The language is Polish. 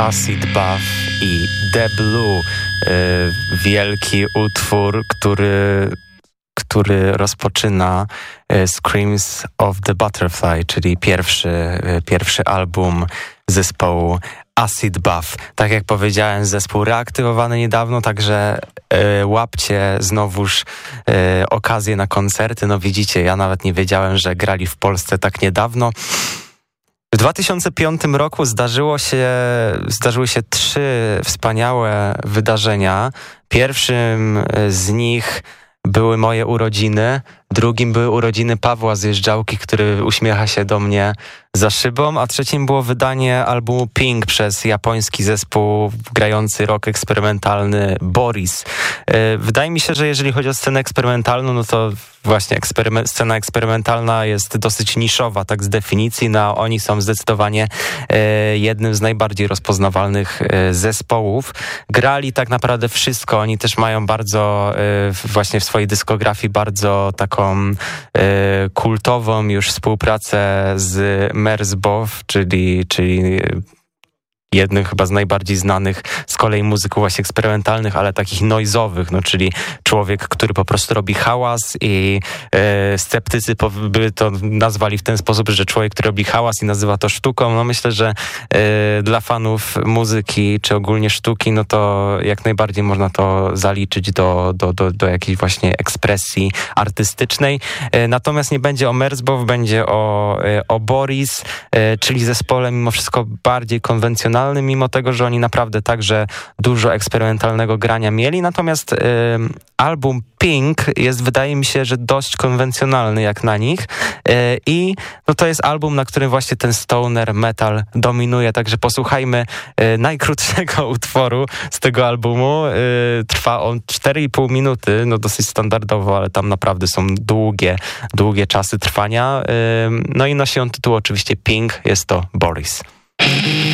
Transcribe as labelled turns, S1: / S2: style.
S1: Acid Bath i The Blue, wielki utwór, który rozpoczyna Screams of the Butterfly, czyli pierwszy album zespołu Acid Bath. Tak jak powiedziałem, zespół reaktywowany niedawno, także łapcie znowuż okazję na koncerty. No widzicie, ja nawet nie wiedziałem, że grali w Polsce tak niedawno. W 2005 roku zdarzyły się 3 wspaniałe wydarzenia. Pierwszym z nich były moje urodziny, drugim były urodziny Pawła Zjeżdżałki, który uśmiecha się do mnie za szybą, a trzecim było wydanie albumu Pink przez japoński zespół grający rock eksperymentalny Boris. Wydaje mi się, że jeżeli chodzi o scenę eksperymentalną, no to właśnie scena eksperymentalna jest dosyć niszowa, tak z definicji, no a oni są zdecydowanie jednym z najbardziej rozpoznawalnych zespołów. Grali tak naprawdę wszystko, oni też mają bardzo właśnie w swojej dyskografii bardzo taką kultową już współpracę z Merzbow, czyli jednym chyba z najbardziej znanych z kolei muzyków właśnie eksperymentalnych, ale takich noizowych, no czyli człowiek, który po prostu robi hałas i sceptycy by to nazwali w ten sposób, że człowiek, który robi hałas i nazywa to sztuką. No myślę, że dla fanów muzyki czy ogólnie sztuki, no to jak najbardziej można to zaliczyć do jakiejś właśnie ekspresji artystycznej. Natomiast nie będzie o Merzbow, będzie o Boris, czyli zespole mimo wszystko bardziej konwencjonalnym, mimo tego, że oni naprawdę także dużo eksperymentalnego grania mieli. Natomiast album Pink jest, wydaje mi się, że dość konwencjonalny jak na nich i no to jest album, na którym właśnie ten stoner metal dominuje, także posłuchajmy najkrótszego utworu z tego albumu. Trwa on 4,5 minuty, no dosyć standardowo, ale tam naprawdę są długie czasy trwania. No i nosi on tytuł oczywiście Pink, jest to Boris.